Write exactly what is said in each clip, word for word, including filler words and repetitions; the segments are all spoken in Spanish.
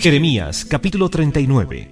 Jeremías capítulo treinta y nueve.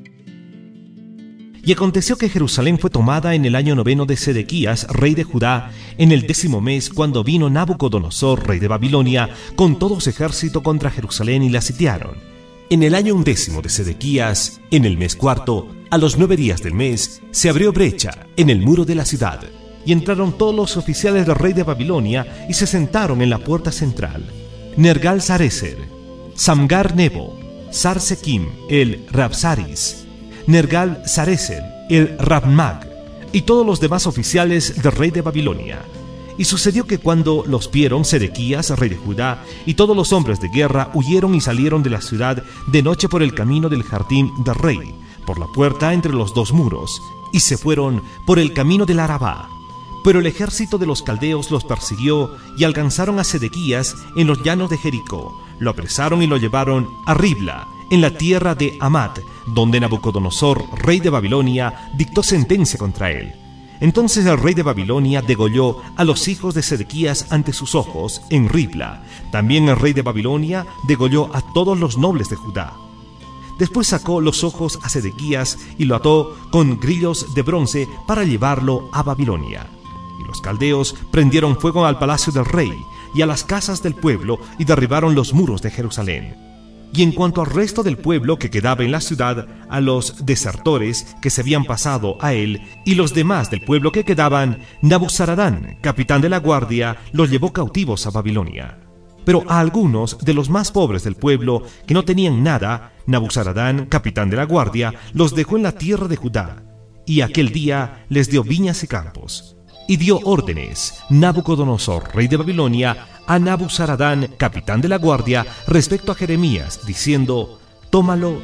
Y aconteció que Jerusalén fue tomada en el año noveno de Sedequías, rey de Judá, en el décimo mes, cuando vino Nabucodonosor, rey de Babilonia, con todo su ejército contra Jerusalén y la sitiaron. En el año undécimo de Sedequías, en el mes cuarto, a los nueve días del mes, se abrió brecha en el muro de la ciudad, y entraron todos los oficiales del rey de Babilonia y se sentaron en la puerta central. Nergal-Sarecer, Samgar-Nebo, Sarsequim, el Rabsaris, Nergal-Sarecer, el Rabmag, y todos los demás oficiales del rey de Babilonia. Y sucedió que cuando los vieron, Sedequías, rey de Judá, y todos los hombres de guerra huyeron y salieron de la ciudad de noche por el camino del jardín del rey, por la puerta entre los dos muros, y se fueron por el camino del Arabá. Pero el ejército de los caldeos los persiguió y alcanzaron a Sedequías en los llanos de Jericó. Lo apresaron y lo llevaron a Ribla, en la tierra de Hamat, donde Nabucodonosor, rey de Babilonia, dictó sentencia contra él. Entonces el rey de Babilonia degolló a los hijos de Sedequías ante sus ojos en Ribla. También el rey de Babilonia degolló a todos los nobles de Judá. Después sacó los ojos a Sedequías y lo ató con grillos de bronce para llevarlo a Babilonia. Y los caldeos prendieron fuego al palacio del rey y a las casas del pueblo y derribaron los muros de Jerusalén. Y en cuanto al resto del pueblo que quedaba en la ciudad, a los desertores que se habían pasado a él y los demás del pueblo que quedaban, Nabuzaradán, capitán de la guardia, los llevó cautivos a Babilonia. Pero a algunos de los más pobres del pueblo que no tenían nada, Nabuzaradán, capitán de la guardia, los dejó en la tierra de Judá, y aquel día les dio viñas y campos. Y dio órdenes Nabucodonosor, rey de Babilonia, a Nabuzaradán, capitán de la guardia, respecto a Jeremías, diciendo: tómalo